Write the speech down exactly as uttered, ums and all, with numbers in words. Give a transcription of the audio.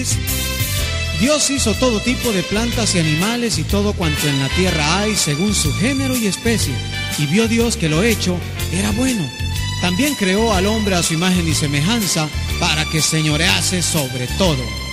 Dios hizo todo tipo de plantas y animales y todo cuanto en la tierra hay según su género y especie, y vio Dios que lo hecho era bueno. También creó al hombre a su imagen y semejanza para que señorease sobre todo.